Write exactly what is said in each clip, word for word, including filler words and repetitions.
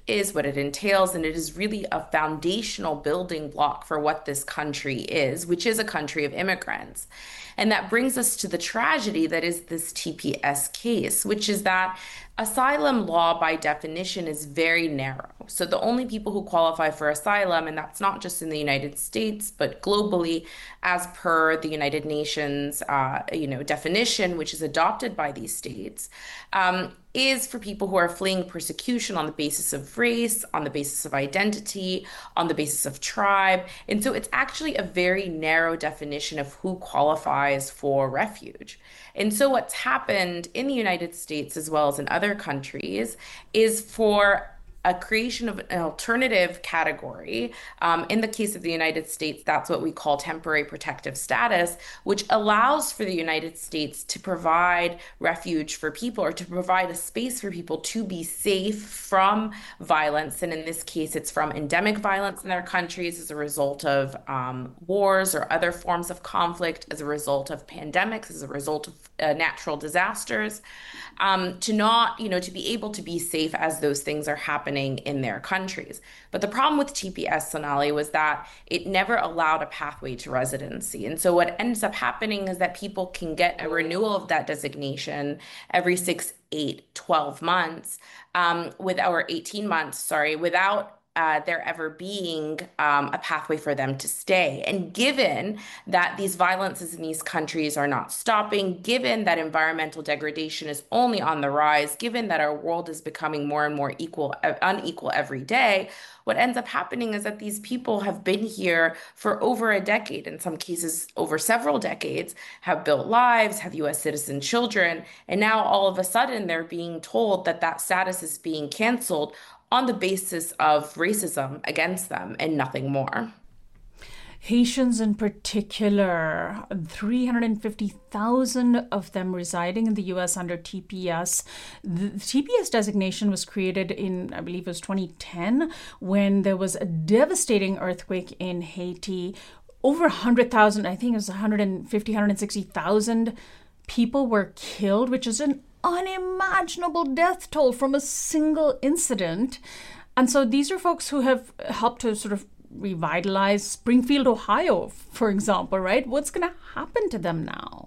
is, what it entails, and it is really a foundational building block for what this country is, which is a country of immigrants. And that brings us to the tragedy that is this T P S case, which is that asylum law, by definition, is very narrow. So the only people who qualify for asylum, and that's not just in the United States, but globally, as per the United Nations, uh, you know, definition, which is adopted by these states, um, is for people who are fleeing persecution on the basis of race, on the basis of identity, on the basis of tribe. And so it's actually a very narrow definition of who qualifies for refuge. And so what's happened in the United States as well as in other countries is for a creation of an alternative category. Um, in the case of the United States, that's what we call temporary protective status, which allows for the United States to provide refuge for people or to provide a space for people to be safe from violence. And in this case, it's from endemic violence in their countries as a result of um, wars or other forms of conflict, as a result of pandemics, as a result of uh, natural disasters, um, to not, you know, to be able to be safe as those things are happening in their countries. But the problem with T P S, Sonali, was that it never allowed a pathway to residency. And so what ends up happening is that people can get a renewal of that designation every six, eight, twelve months, um, with our eighteen months, sorry, without uh, there ever being um, a pathway for them to stay. And given that these violences in these countries are not stopping, given that environmental degradation is only on the rise, given that our world is becoming more and more equal, uh, unequal every day, what ends up happening is that these people have been here for over a decade, in some cases over several decades, have built lives, have U S citizen children, and now all of a sudden they're being told that that status is being canceled on the basis of racism against them and nothing more. Haitians in particular, three hundred fifty thousand of them residing in the U S under T P S. The T P S designation was created in, I believe it was twenty ten, when there was a devastating earthquake in Haiti. Over one hundred thousand, I think it was one hundred fifty, one hundred sixty thousand people were killed, which is an unimaginable death toll from a single incident. And so these are folks who have helped to sort of revitalize Springfield, Ohio, for example, right? What's going to happen to them now?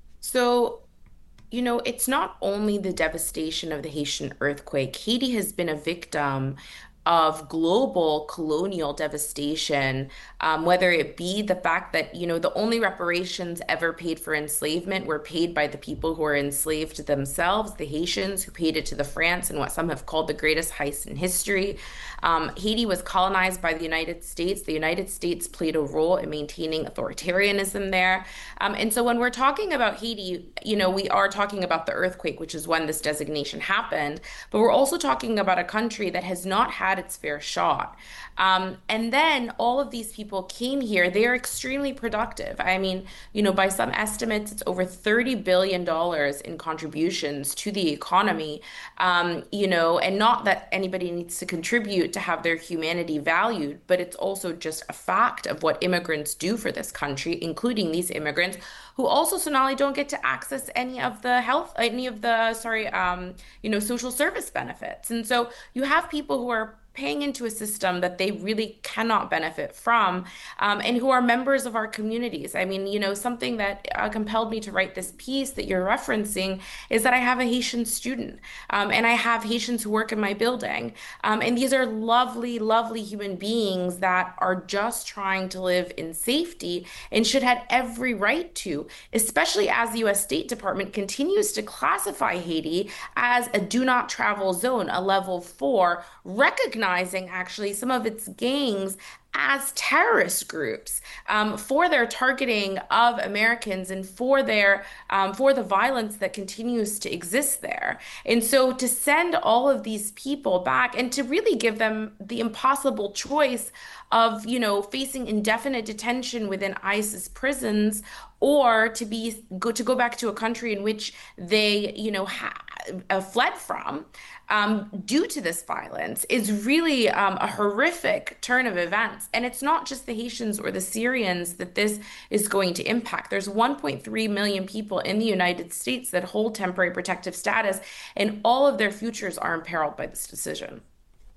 So, you know, it's not only the devastation of the Haitian earthquake. Haiti has been a victim of global colonial devastation, um, whether it be the fact that, you know, the only reparations ever paid for enslavement were paid by the people who were enslaved themselves, the Haitians, who paid it to the France in what some have called the greatest heist in history. Um, Haiti was colonized by the United States. The United States played a role in maintaining authoritarianism there. Um, and so when we're talking about Haiti, you know, we are talking about the earthquake, which is when this designation happened, but we're also talking about a country that has not had its fair shot. Um, and then all of these people came here. They are extremely productive. I mean, you know, by some estimates, it's over thirty billion dollars in contributions to the economy, um, you know, and not that anybody needs to contribute to have their humanity valued, but it's also just a fact of what immigrants do for this country, including these immigrants who also, Sonali, don't get to access any of the health, any of the, sorry, um, you know, social service benefits. And so you have people who are paying into a system that they really cannot benefit from, um, and who are members of our communities. I mean, you know, something that uh, compelled me to write this piece that you're referencing is that I have a Haitian student, um, and I have Haitians who work in my building. Um, and these are lovely, lovely human beings that are just trying to live in safety and should have every right to, especially as the U S State Department continues to classify Haiti as a do not travel zone, a level four, recognizing actually some of its gangs as terrorist groups, um, for their targeting of Americans and for their um, for the violence that continues to exist there. And so to send all of these people back and to really give them the impossible choice of, you know, facing indefinite detention within ICE's prisons, or to be go to go back to a country in which they, you know, ha uh, fled from, um, due to this violence, is really um, a horrific turn of events. And it's not just the Haitians or the Syrians that this is going to impact. There's one point three million people in the United States that hold temporary protective status, and all of their futures are imperiled by this decision.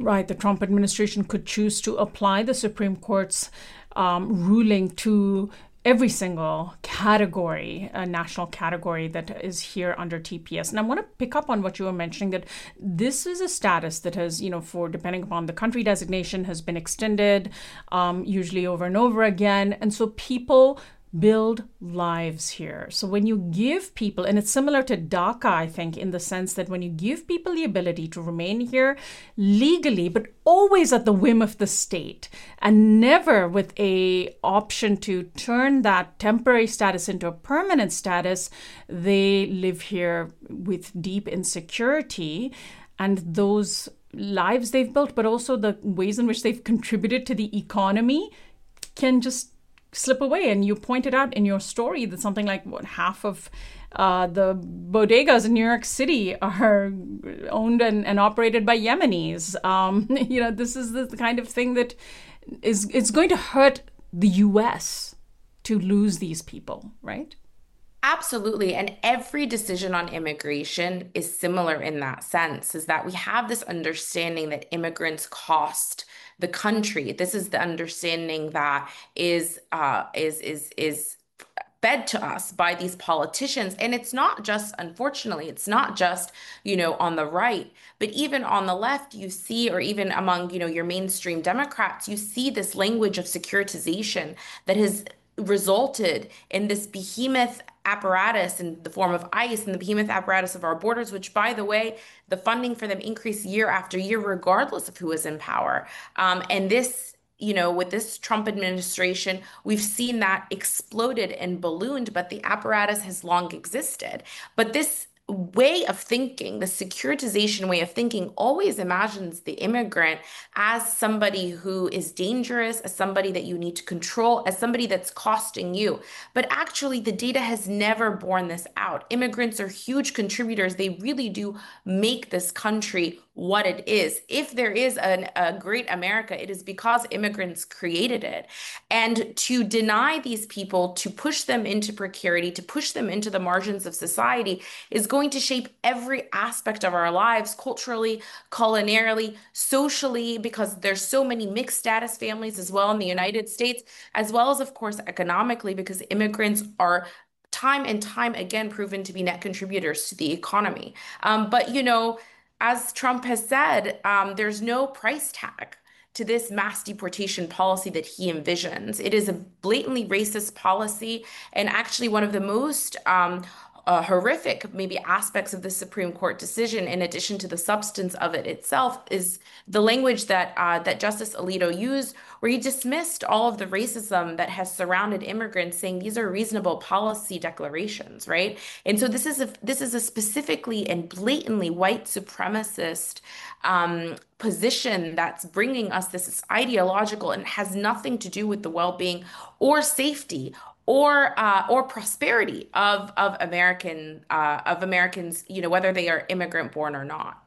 Right. The Trump administration could choose to apply the Supreme Court's um, ruling to every single category, a national category that is here under T P S. And I want to pick up on what you were mentioning, that this is a status that has, you know, for depending upon the country designation, has been extended, um, usually over and over again. And so people build lives here. So when you give people, and it's similar to DACA, I think, in the sense that when you give people the ability to remain here legally, but always at the whim of the state, and never with a option to turn that temporary status into a permanent status, they live here with deep insecurity. And those lives they've built, but also the ways in which they've contributed to the economy, can just slip away. And you pointed out in your story that something like what half of uh, the bodegas in New York City are owned and, and operated by Yemenis. Um, you know, this is the kind of thing that is it's going to hurt the U S to lose these people, right? Absolutely. And every decision on immigration is similar in that sense, is that we have this understanding that immigrants cost the country. This is the understanding that is uh, is is is fed to us by these politicians. And it's not just, unfortunately, it's not just, you know, on the right, but even on the left, you see, or even among, you know, your mainstream Democrats, you see this language of securitization that has resulted in this behemoth apparatus in the form of ICE and the behemoth apparatus of our borders, which, by the way, the funding for them increased year after year, regardless of who is in power. Um, and this, you know, with this Trump administration, we've seen that exploded and ballooned, but the apparatus has long existed. But this way of thinking, the securitization way of thinking, always imagines the immigrant as somebody who is dangerous, as somebody that you need to control, as somebody that's costing you. But actually, the data has never borne this out. Immigrants are huge contributors. They really do make this country what it is. If there is an, a great America, it is because immigrants created it. And to deny these people, to push them into precarity, to push them into the margins of society, is going to shape every aspect of our lives, culturally, culinarily, socially, because there's so many mixed status families as well in the United States, as well as, of course, economically, because immigrants are time and time again proven to be net contributors to the economy. Um, but, you know, as Trump has said, um, there's no price tag to this mass deportation policy that he envisions. It is a blatantly racist policy, and actually one of the most um, uh, horrific maybe aspects of the Supreme Court decision, in addition to the substance of it itself, is the language that uh, that Justice Alito used, where he dismissed all of the racism that has surrounded immigrants, saying these are reasonable policy declarations, right? And so this is a this is a specifically and blatantly white supremacist um, position that's bringing us this is ideological and has nothing to do with the well-being or safety or uh, or prosperity of of American uh, of Americans, you know, whether they are immigrant born or not.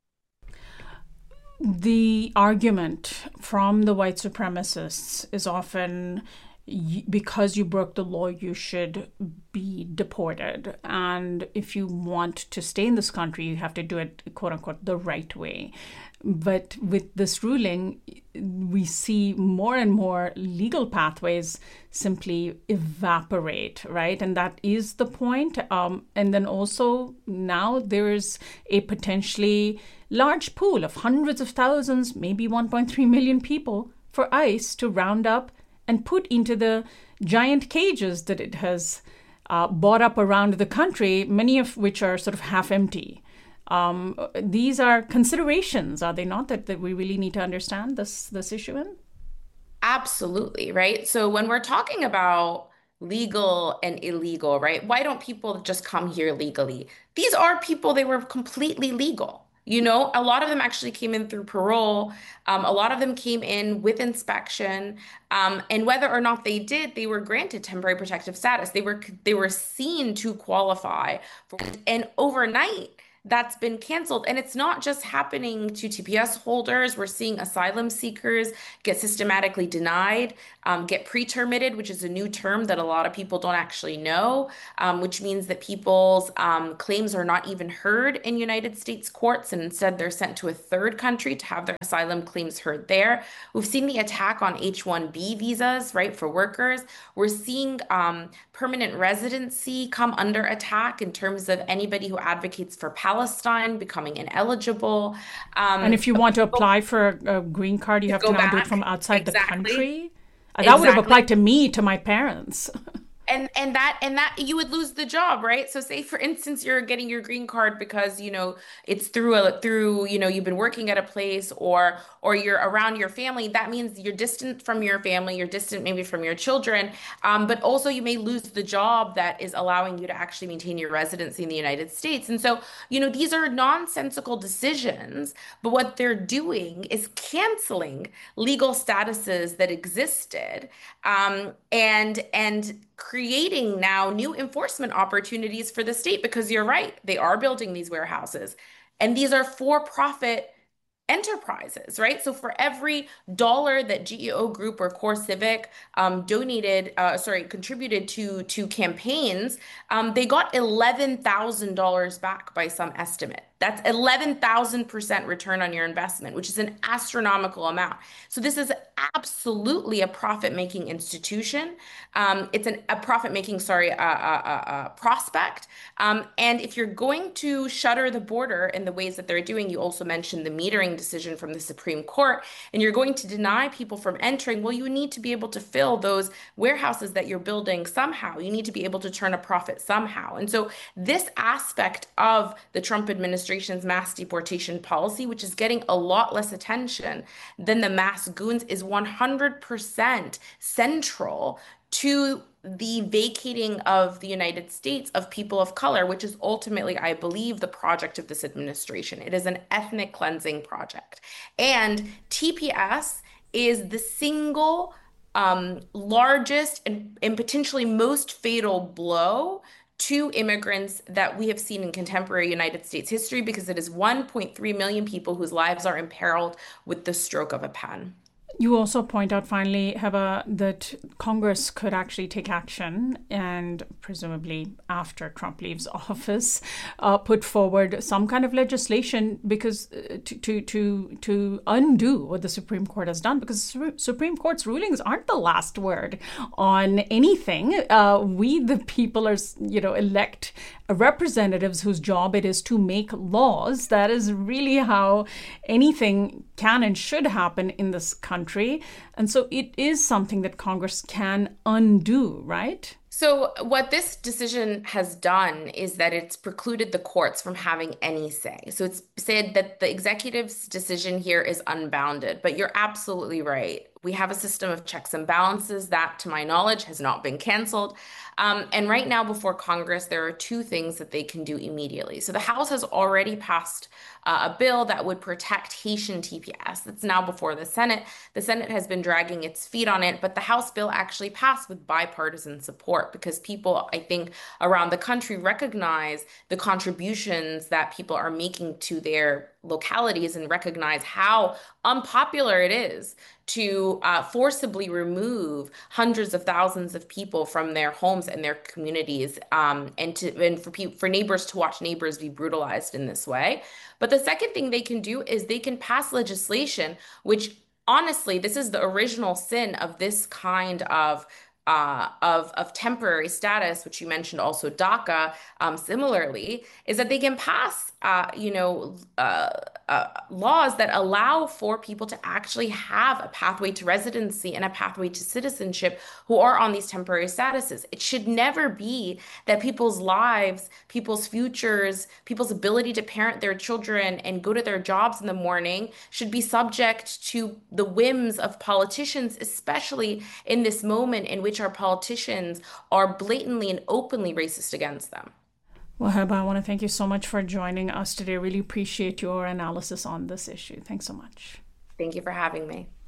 The argument from the white supremacists is often, because you broke the law, you should be deported. And if you want to stay in this country, you have to do it, quote unquote, the right way. But with this ruling, we see more and more legal pathways simply evaporate, right? And that is the point. Um, and then also now there is a potentially large pool of hundreds of thousands, maybe one point three million people for ICE to round up and put into the giant cages that it has uh, bought up around the country, many of which are sort of half empty. Um, these are considerations, are they not, that, that we really need to understand this this issue in? Absolutely, right? So when we're talking about legal and illegal, right? Why don't people just come here legally? These are people, they were completely legal. You know, a lot of them actually came in through parole. Um, a lot of them came in with inspection. Um, and whether or not they did, they were granted temporary protective status. They were they were seen to qualify for, and overnight, that's been canceled. And it's not just happening to T P S holders. We're seeing asylum seekers get systematically denied, um, get pre-termitted, which is a new term that a lot of people don't actually know, um, which means that people's um, claims are not even heard in United States courts, and instead they're sent to a third country to have their asylum claims heard there. We've seen the attack on H one B visas, right, for workers. We're seeing um, permanent residency come under attack in terms of anybody who advocates for Palestine becoming ineligible. And Um, if you want to apply for a, a green card, you to have to go now do it from back, outside the exactly, country. Uh, That would have exactly. applied to me, to my parents. And and that and that you would lose the job, right? So say for instance you're getting your green card because, you know, it's through a through, you know, you've been working at a place or or you're around your family. That means you're distant from your family, you're distant maybe from your children. Um, but also you may lose the job that is allowing you to actually maintain your residency in the United States. And so, you know, these are nonsensical decisions, but what they're doing is canceling legal statuses that existed, um, and and creating now new enforcement opportunities for the state because you're right, they are building these warehouses, and these are for-profit enterprises, right? So for every dollar that G E O Group or Core Civic um, donated, uh, sorry, contributed to to campaigns, um, they got eleven thousand dollars back by some estimate. That's eleven thousand percent return on your investment, which is an astronomical amount. So this is absolutely a profit-making institution. Um, it's an, a profit-making, sorry, uh, uh, uh, uh, prospect. Um, and if you're going to shutter the border in the ways that they're doing, you also mentioned the metering decision from the Supreme Court, and you're going to deny people from entering, well, you need to be able to fill those warehouses that you're building somehow. You need to be able to turn a profit somehow. And so this aspect of the Trump administration's mass deportation policy, which is getting a lot less attention than the mass goons, is one hundred percent central to the vacating of the United States of people of color, which is ultimately, I believe, the project of this administration. It is an ethnic cleansing project. And T P S is the single um, largest and, and potentially most fatal blow to immigrants that we have seen in contemporary United States history because it is one point three million people whose lives are imperiled with the stroke of a pen. You also point out finally, Heba, that Congress could actually take action and presumably after Trump leaves office, uh, put forward some kind of legislation because uh, to, to to to undo what the Supreme Court has done, because the Supreme Court's rulings aren't the last word on anything. Uh, we, the people, are, you know, elect representatives whose job it is to make laws. That is really how anything can and should happen in this country. And so it is something that Congress can undo, right? So, what this decision has done is that it's precluded the courts from having any say. So, it's said that the executive's decision here is unbounded, but you're absolutely right. We have a system of checks and balances that, to my knowledge, has not been canceled. Um, and right now, before Congress, there are two things that they can do immediately. So, the House has already passed uh, a bill that would protect Haitian T P S. That's now before the Senate. The Senate has been dragging its feet on it, but the House bill actually passed with bipartisan support because people, I think, around the country recognize the contributions that people are making to their localities and recognize how unpopular it is to uh, forcibly remove hundreds of thousands of people from their homes and their communities, um, and to and for people for neighbors to watch neighbors be brutalized in this way. But the second thing they can do is they can pass legislation, which honestly, this is the original sin of this kind of uh, of of temporary status, which you mentioned also DACA, um, similarly, is that they can pass, uh, you know, uh, uh, laws that allow for people to actually have a pathway to residency and a pathway to citizenship who are on these temporary statuses. It should never be that people's lives, people's futures, people's ability to parent their children and go to their jobs in the morning should be subject to the whims of politicians, especially in this moment in which our politicians are blatantly and openly racist against them. Well, Heba, I want to thank you so much for joining us today. Really appreciate your analysis on this issue. Thanks so much. Thank you for having me.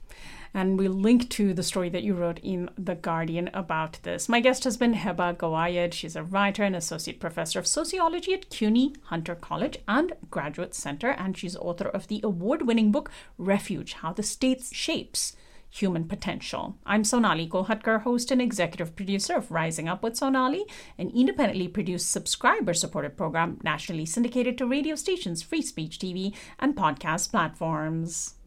And we'll link to the story that you wrote in The Guardian about this. My guest has been Heba Gawayed. She's a writer and associate professor of sociology at CUNY Hunter College and Graduate Center, and she's author of the award-winning book Refuge: How the State Shapes Human Potential. I'm Sonali Kolhatkar, host and executive producer of Rising Up with Sonali, an independently produced subscriber-supported program nationally syndicated to radio stations, free speech T V, and podcast platforms.